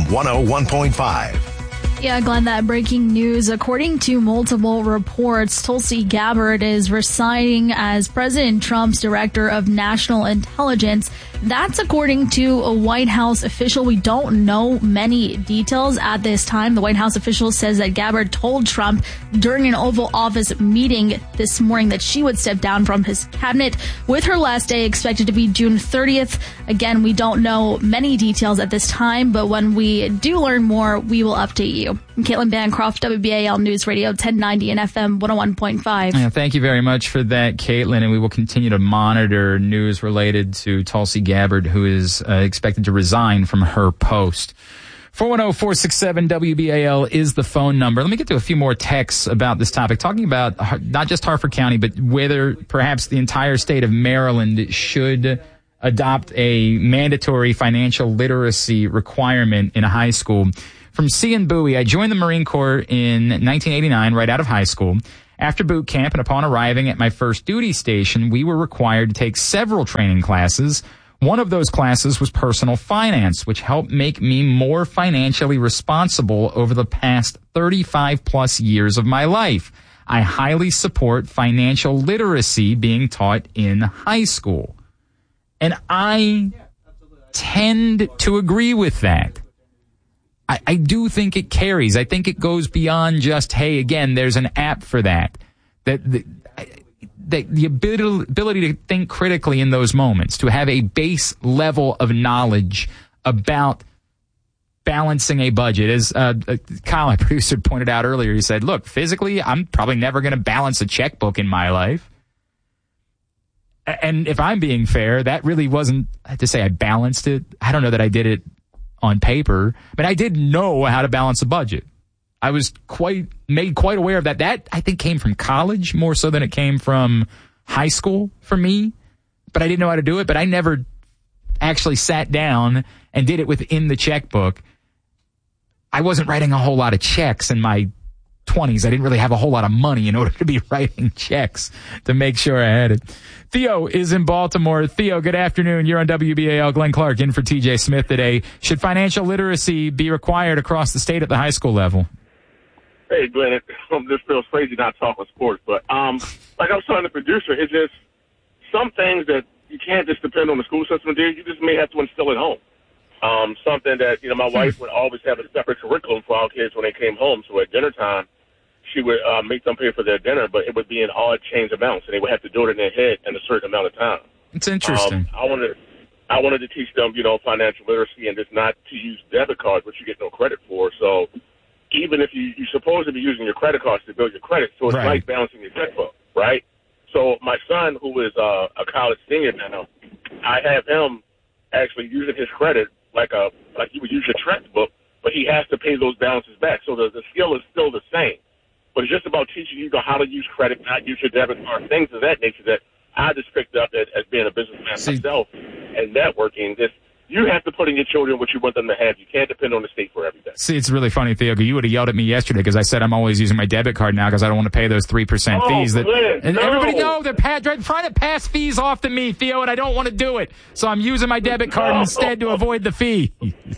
101.5. Yeah, Glenn, that breaking news. According to multiple reports, Tulsi Gabbard is resigning as President Trump's Director of National Intelligence. That's according to a White House official. We don't know many details at this time. The White House official says that Gabbard told Trump during an Oval Office meeting this morning that she would step down from his cabinet, with her last day expected to be June 30th. Again, we don't know many details at this time, but when we do learn more, we will update you. you. I'm Caitlin Bancroft, WBAL News Radio 1090 and FM 101.5. Yeah, thank you very much for that, Caitlin, and we will continue to monitor news related to Tulsi Gabbard, who is expected to resign from her post. 410-467-WBAL is the phone number. Let me get to a few more texts about this topic, talking about not just Harford County, but whether perhaps the entire state of Maryland should adopt a mandatory financial literacy requirement in a high school. From C. Bowie, I joined the Marine Corps in 1989, right out of high school. After boot camp and upon arriving at my first duty station, we were required to take several training classes. One of those classes was personal finance, which helped make me more financially responsible over the past 35 plus years of my life. I highly support financial literacy being taught in high school. And I tend to agree with that. I do think it carries. I think it goes beyond just, hey, again, there's an app for that. The ability to think critically in those moments, to have a base level of knowledge about balancing a budget. As Kyle, our producer, pointed out earlier, he said, look, physically, I'm probably never going to balance a checkbook in my life. And if I'm being fair, that really wasn't to say I balanced it. I don't know that I did it on paper, but I did know how to balance a budget. I was made quite aware of that. That, I think, came from college more so than it came from high school for me. But I didn't know how to do it. But I never actually sat down and did it within the checkbook. I wasn't writing a whole lot of checks in my 20s. I didn't really have a whole lot of money in order to be writing checks to make sure I had it. Theo is in Baltimore. Theo, good afternoon. You're on WBAL. Glenn Clark in for TJ Smith today. Should financial literacy be required across the state at the high school level? Hey, Glenn, this feels crazy not talking sports, but like I was telling the producer, it's just some things that you can't just depend on the school system to do. You just may have to instill at home. Something that, my wife would always have a separate curriculum for our kids when they came home. So at dinner time, she would make them pay for their dinner, but it would be an odd change amounts, and they would have to do it in their head in a certain amount of time. It's interesting. I wanted to teach them, financial literacy and just not to use debit cards, which you get no credit for. So even if you're supposed to be using your credit cards to build your credit, so it's like balancing your checkbook, right? So my son, who is a college senior now, I have him actually using his credit like you would use your checkbook, but he has to pay those balances back. So the skill is still the same. But it's just about teaching you how to use credit, not use your debit card, things of that nature that I just picked up as being a businessman myself and networking. You have to put in your children what you want them to have. You can't depend on the state for everything. See, it's really funny, Theo. You would have yelled at me yesterday because I said I'm always using my debit card now because I don't want to pay those 3% fees. Everybody know they're trying to pass fees off to me, Theo, and I don't want to do it. So I'm using my debit card instead to avoid the fee.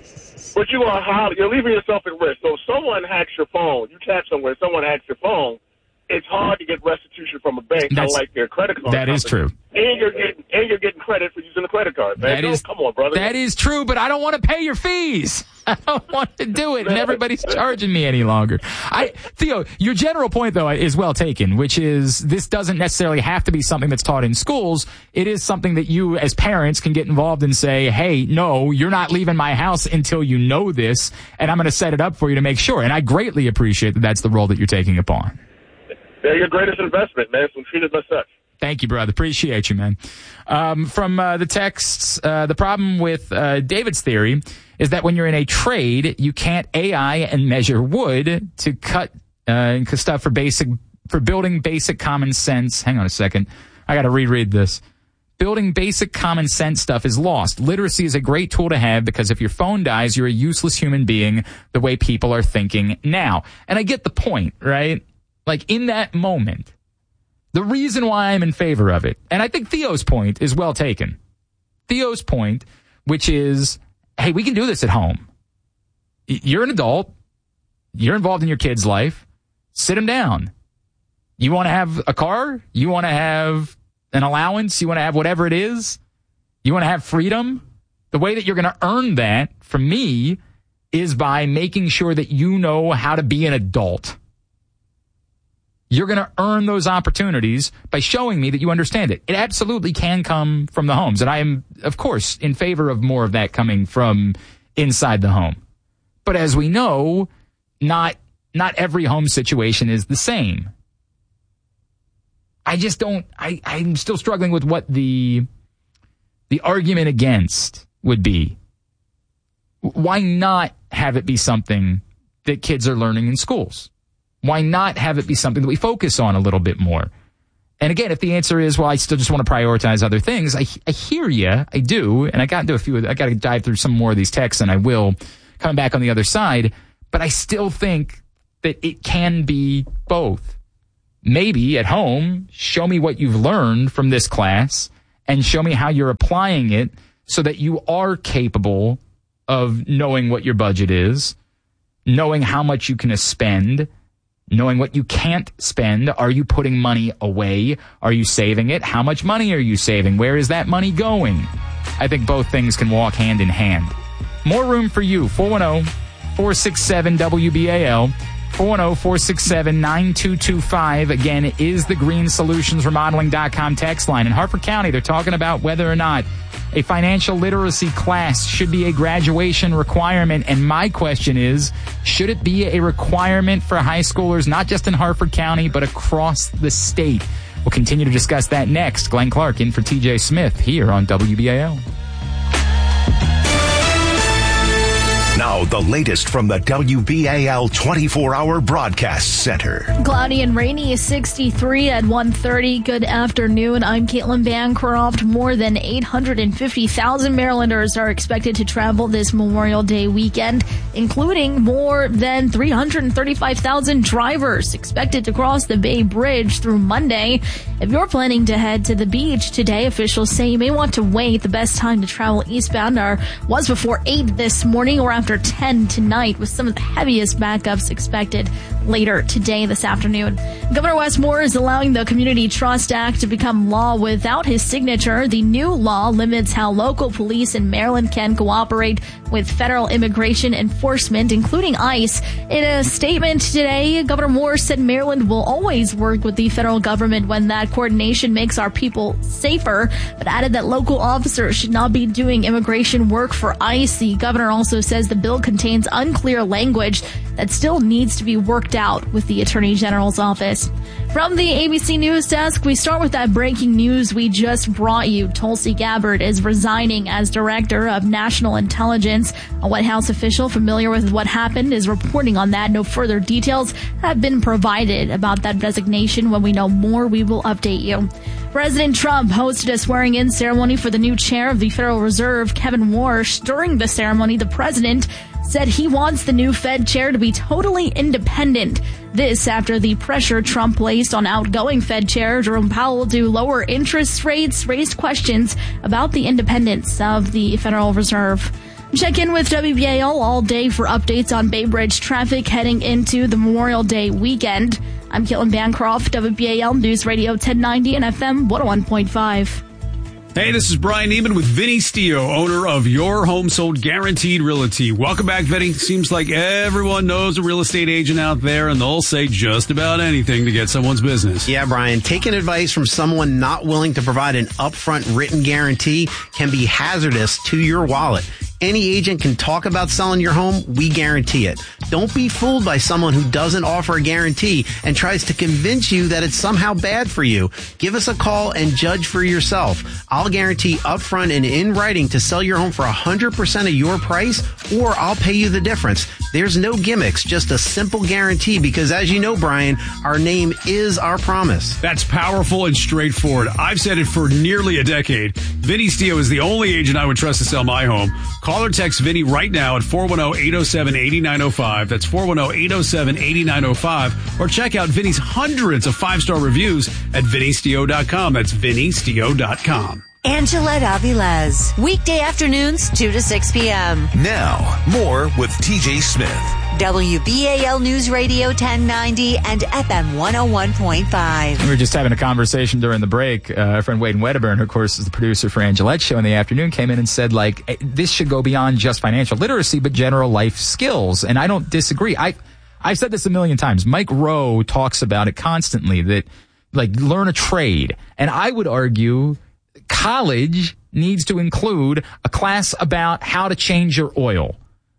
But you're leaving yourself at risk. So if someone hacks your phone, you tap somewhere, someone hacks your phone, it's hard to get restitution from a bank, unlike their credit card. That is true. And you're getting credit for using the credit card, man. Come on, brother. That is true, but I don't want to pay your fees. I don't want to do it, and everybody's charging me any longer. Theo, your general point, though, is well taken, which is this doesn't necessarily have to be something that's taught in schools. It is something that you, as parents, can get involved and say, hey, no, you're not leaving my house until you know this, and I'm going to set it up for you to make sure. And I greatly appreciate that that's the role that you're taking upon. They're your greatest investment, man, so treat it as such. Thank you, brother. Appreciate you, man. From the texts, the problem with David's theory is that when you're in a trade, you can't AI and measure wood to cut stuff for building basic common sense. Hang on a second. I got to reread this. Building basic common sense stuff is lost. Literacy is a great tool to have because if your phone dies, you're a useless human being the way people are thinking now. And I get the point, right? Like in that moment, the reason why I'm in favor of it, and I think Theo's point is well taken. Theo's point, which is, hey, we can do this at home. You're an adult. You're involved in your kid's life. Sit them down. You want to have a car? You want to have an allowance? You want to have whatever it is? You want to have freedom? The way that you're going to earn that, for me, is by making sure that you know how to be an adult. You're going to earn those opportunities by showing me that you understand it. It absolutely can come from the homes. And I am, of course, in favor of more of that coming from inside the home. But as we know, not every home situation is the same. I'm still struggling with what the argument against would be. Why not have it be something that kids are learning in schools? Why not have it be something that we focus on a little bit more? And again, if the answer is, well, I still just want to prioritize other things, I hear you, I do, and I got to dive through some more of these texts, and I will, coming back on the other side, but I still think that it can be both. Maybe at home, show me what you've learned from this class, and show me how you're applying it so that you are capable of knowing what your budget is, knowing how much you can spend, knowing what you can't spend. Are you putting money away? Are you saving it? How much money are you saving? Where is that money going? I think both things can walk hand in hand. More room for you. 410-467-WBAL. 410-467-9225. Again, is the GreenSolutionsRemodeling.com text line. In Harford County, they're talking about whether or not a financial literacy class should be a graduation requirement. And my question is, should it be a requirement for high schoolers, not just in Harford County, but across the state? We'll continue to discuss that next. Glenn Clark in for TJ Smith here on WBAL. Now, the latest from the WBAL 24-hour broadcast center. Cloudy and rainy is 63 at 1:30. Good afternoon. I'm Caitlin Bancroft. More than 850,000 Marylanders are expected to travel this Memorial Day weekend, including more than 335,000 drivers expected to cross the Bay Bridge through Monday. If you're planning to head to the beach today, officials say you may want to wait. The best time to travel eastbound was before 8 this morning or after 10 tonight, with some of the heaviest backups expected later today, this afternoon. Governor Wes Moore is allowing the Community Trust Act to become law without his signature. The new law limits how local police in Maryland can cooperate with federal immigration enforcement, including ICE. In a statement today, Governor Moore said Maryland will always work with the federal government when that coordination makes our people safer, but added that local officers should not be doing immigration work for ICE. The governor also says the bill contains unclear language that still needs to be worked out with the Attorney General's office. From the ABC News Desk, we start with that breaking news we just brought you. Tulsi Gabbard is resigning as Director of National Intelligence. A White House official familiar with what happened is reporting on that. No further details have been provided about that resignation. When we know more, we will update you. President Trump hosted a swearing-in ceremony for the new chair of the Federal Reserve, Kevin Warsh. During the ceremony, the president said he wants the new Fed chair to be totally independent. This after the pressure Trump placed on outgoing Fed Chair Jerome Powell to lower interest rates raised questions about the independence of the Federal Reserve. Check in with WBAL all day for updates on Bay Bridge traffic heading into the Memorial Day weekend. I'm Caitlin Bancroft, WBAL News Radio 1090 and FM 101.5. Hey, this is Brian Neiman with Vinny Stio, owner of Your Home Sold Guaranteed Realty. Welcome back, Vinny. Seems like everyone knows a real estate agent out there, and they'll say just about anything to get someone's business. Yeah, Brian, taking advice from someone not willing to provide an upfront written guarantee can be hazardous to your wallet. Any agent can talk about selling your home. We guarantee it. Don't be fooled by someone who doesn't offer a guarantee and tries to convince you that it's somehow bad for you. Give us a call and judge for yourself. I'll guarantee upfront and in writing to sell your home for 100% of your price, or I'll pay you the difference. There's no gimmicks, just a simple guarantee, because as you know, Brian, our name is our promise. That's powerful and straightforward. I've said it for nearly a decade. Vinny Stio is the only agent I would trust to sell my home. Call or text Vinny right now at 410-807-8905. That's 410-807-8905. Or check out Vinny's hundreds of 5-star reviews at vinnystio.com. That's vinnystio.com. Angela Avilés, weekday afternoons 2 to 6 p.m. Now, more with TJ Smith. WBAL News Radio 1090 and FM 101.5. We were just having a conversation during the break. Our friend Wade Wedderburn, who of course is the producer for Angelette's show in the afternoon, came in and said, like, this should go beyond just financial literacy, but general life skills. And I don't disagree. I've said this a million times. Mike Rowe talks about it constantly, that, like, learn a trade. And I would argue college needs to include a class about how to change your oil.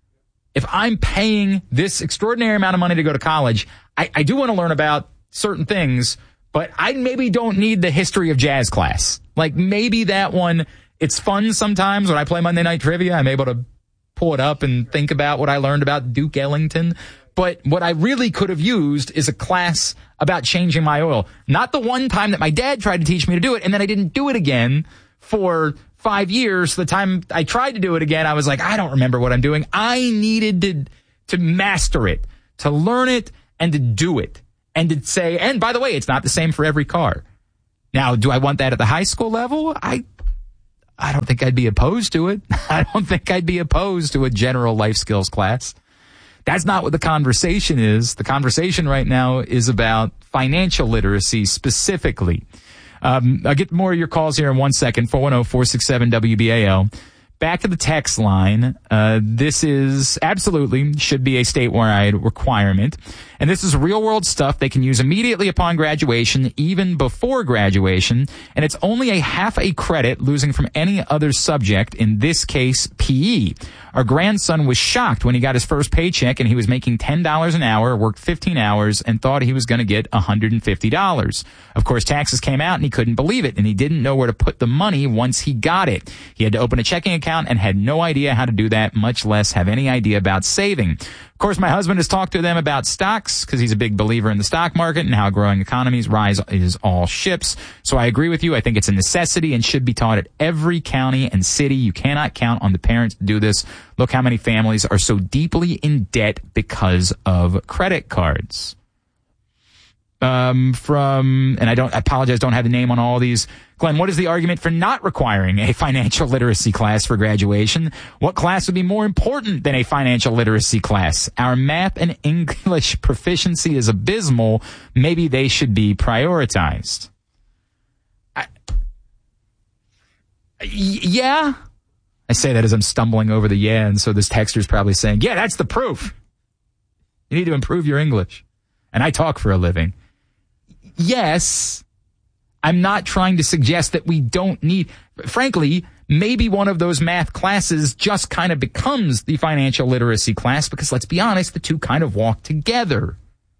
if I'm paying this extraordinary amount of money to go to college, I do want to learn about certain things, but I maybe don't need the history of jazz class. Like maybe that one, it's fun sometimes when I play Monday Night Trivia. I'm able to pull it up and think about what I learned about Duke Ellington. But what I really could have used is a class about changing my oil. Not the one time that my dad tried to teach me to do it, and then I didn't do it again for 5 years. The time I tried to do it again, I was like, I don't remember what I'm doing. I needed to master it, to learn it, and to do it. And to say, and by the way, it's not the same for every car. Now, do I want that at the high school level? I don't think I'd be opposed to it. I don't think I'd be opposed to a general life skills class. That's not what the conversation is. The conversation right now is about financial literacy specifically. I'll get more of your calls here in 1 second. 410-467-WBAL. Back to the text line. This is absolutely should be a statewide requirement. And this is real world stuff they can use immediately upon graduation, even before graduation. And it's only a half a credit losing from any other subject, in this case, PE. Our grandson was shocked when he got his first paycheck and he was making $10 an hour, worked 15 hours, and thought he was going to get $150. Of course, taxes came out and he couldn't believe it, and he didn't know where to put the money once he got it. He had to open a checking account and had no idea how to do that, much less have any idea about saving. Of course, my husband has talked to them about stocks because he's a big believer in the stock market and how growing economies rise is all ships. So I agree with you. I think it's a necessity and should be taught at every county and city. You cannot count on the parents to do this. Look how many families are so deeply in debt because of credit cards. And I apologize, don't have the name on all these. Glenn, what is the argument for not requiring a financial literacy class for graduation? What class would be more important than a financial literacy class? Our math and English proficiency is abysmal. Maybe they should be prioritized. Yeah. I say that as I'm stumbling over the yeah, and so this texter's probably saying, yeah, that's the proof. You need to improve your English. And I talk for a living. Yes, I'm not trying to suggest that we don't need, frankly, maybe one of those math classes just kind of becomes the financial literacy class because, let's be honest, the two kind of walk together.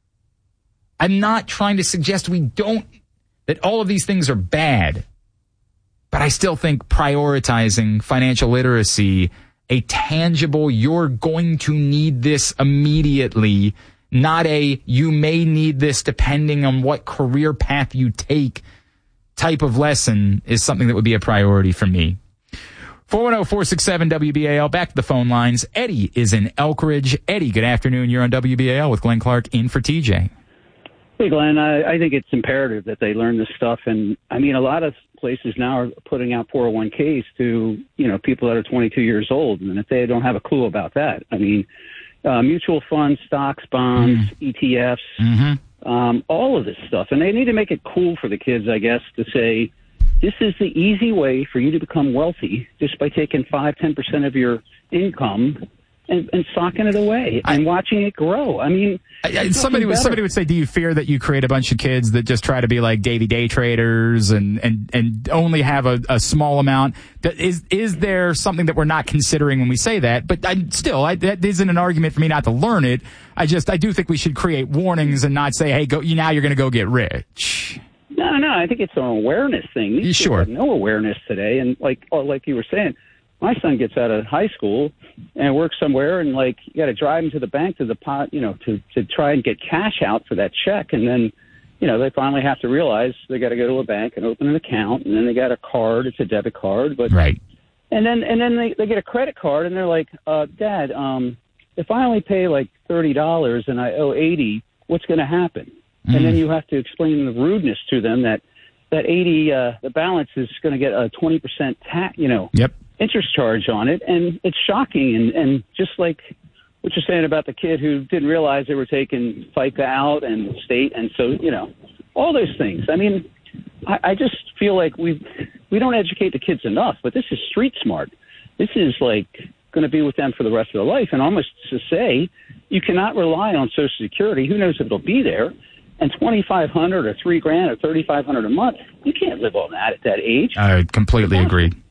I'm not trying to suggest that all of these things are bad, but I still think prioritizing financial literacy, a tangible, you're going to need this immediately, not a you may need this depending on what career path you take type of lesson, is something that would be a priority for me. 410-467-WBAL. Back to the phone lines. Eddie is in Elkridge. Eddie, good afternoon. You're on WBAL with Glenn Clark in for TJ. Hey, Glenn. I think it's imperative that they learn this stuff. And, I mean, a lot of places now are putting out 401ks to, people that are 22 years old. And if they don't have a clue about that, I mean, mutual funds, stocks, bonds, ETFs, all of this stuff. And they need to make it cool for the kids, I guess, to say, this is the easy way for you to become wealthy just by taking 5-10% of your income and socking it away and watching it grow. I mean, somebody would say, do you fear that you create a bunch of kids that just try to be like Davy day traders and only have a small amount? Is there something that we're not considering when we say that? But that isn't an argument for me not to learn it. I do think we should create warnings and not say, hey, now you're going to go get rich. No, I think it's an awareness thing. These kids have no awareness today. And like you were saying, my son gets out of high school and works somewhere, and you got to drive him to the bank to try and get cash out for that check. And then, they finally have to realize they got to go to a bank and open an account, and then they got a card. It's a debit card, but right. And then they get a credit card, and they're like, Dad, if I only pay like $30 and I owe $80, what's going to happen? And then you have to explain the rudeness to them that 80, the balance is going to get a 20% tax, interest charge on it. And it's shocking. And just like what you're saying about the kid who didn't realize they were taking FICA out and state. And so, all those things. I mean, I just feel like we don't educate the kids enough, but this is street smart. This is going to be with them for the rest of their life. And almost to say, you cannot rely on Social Security. Who knows if it'll be there? And $2,500 or $3,000 or $3,500 a month, you can't live on that at that age. I completely agree.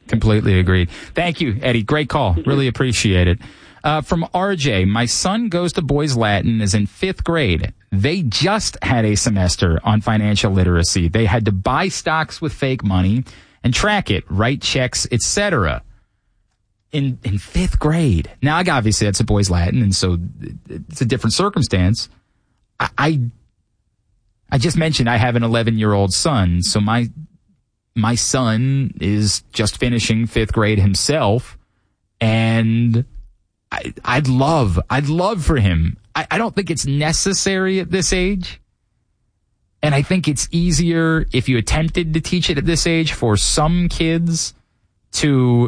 Completely agreed. Thank you, Eddie. Great call. Really appreciate it. From RJ, my son goes to Boys Latin, is in 5th grade. They just had a semester on financial literacy. They had to buy stocks with fake money and track it, write checks, etc. In 5th grade. Now, obviously, that's a Boys Latin, and so it's a different circumstance. I just mentioned I have an 11-year-old son, so my son is just finishing 5th grade himself, and I'd love for him. I don't think it's necessary at this age. And I think it's easier if you attempted to teach it at this age for some kids to